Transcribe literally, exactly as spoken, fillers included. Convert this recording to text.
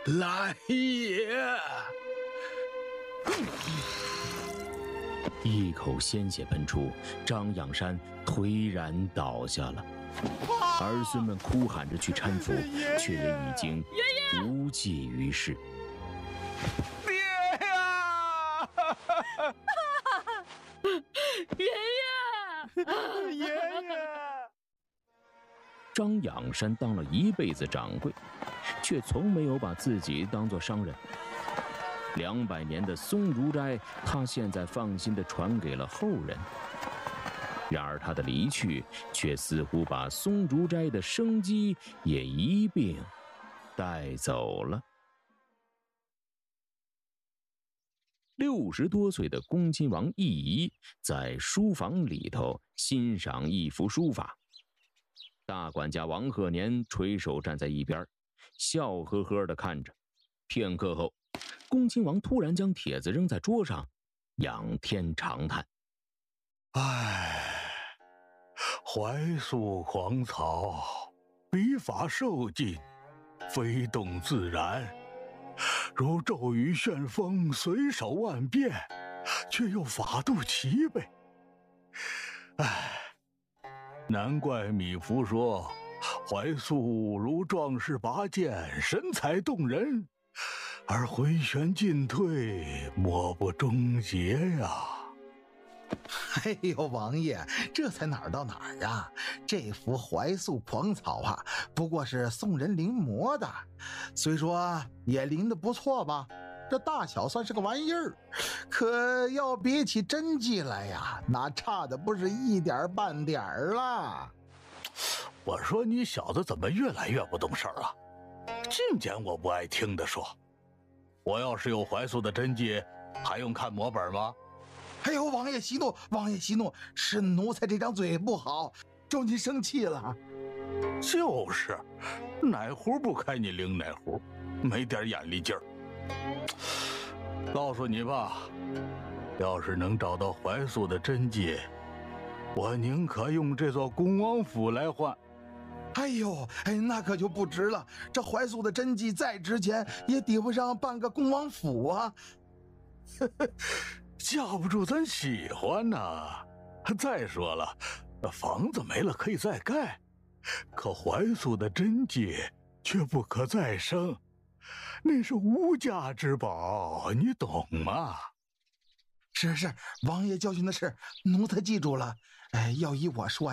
来也！ 一口鲜血喷出，张仰山颓然倒下了。儿孙们哭喊着去搀扶，却也已经无济于事。 爹呀！ 爷爷， 爷爷！ 张仰山当了一辈子掌柜，却从没有把自己当作商人。两百年的松竹斋，他现在放心地传给了后人。然而他的离去，却似乎把松竹斋的生机也一并带走了。六十多岁的恭亲王奕仪在书房里头欣赏一幅书法，大管家王鹤年垂手站在一边，笑呵呵地看着。片刻后，恭亲王突然将帖子扔在桌上，仰天长叹： 唉，怀素狂草，笔法受尽，飞动自然，如骤雨旋风，随手万变，却又法度齐备。唉，难怪米芾说怀素如壮士拔剑，神采动人，而回旋进退，莫不终结呀。 哎呦，王爷，这才哪儿到哪儿啊？这幅怀素狂草啊，不过是宋人临摹的，虽说也临得不错吧，这大小算是个玩意儿，可要比起真迹来呀，那差的不是一点半点儿啦。 我说你小子怎么越来越不懂事儿啊？净捡我不爱听的说。我要是有怀素的真迹，还用看摹本吗？ 哎呦，王爷息怒，王爷息怒，是奴才这张嘴不好，招您生气了。 就是，哪壶不开你领哪壶，没点眼力劲儿。告诉你吧，要是能找到怀素的真迹，我宁可用这座恭王府来换。 哎呦，哎，那可就不值了，这怀素的真迹再值钱，也抵不上半个恭王府啊。 架不住咱喜欢呐、啊。再说了，房子没了可以再盖，可怀素的真迹却不可再生，那是无价之宝，你懂吗？ 是是，王爷教训的是，奴才记住了。哎，要依我说